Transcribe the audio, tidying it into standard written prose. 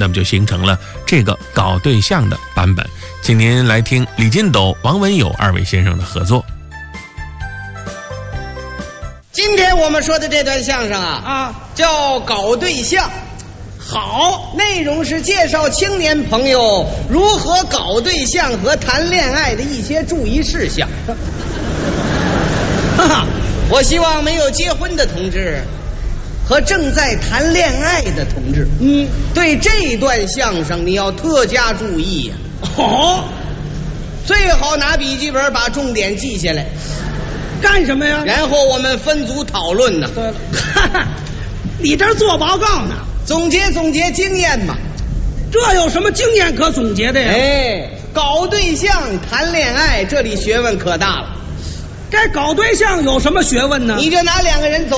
那么就形成了这个搞对象的版本。请您来听李金斗、王文友二位先生的合作。 今天我们说的这段相声叫搞对象。好，内容是介绍青年朋友如何搞对象和谈恋爱的一些注意事项。我希望没有结婚的同志和正在谈恋爱的同志，对这段相声你要特加注意呀。最好拿笔记本把重点记下来。 干什么呀？ 然后我们分组讨论呢。 对了，你这儿做报告呢？ 总结经验嘛。 这有什么经验可总结的呀？ 搞对象谈恋爱，这里学问可大了。 该搞对象有什么学问呢？ 你就拿两个人走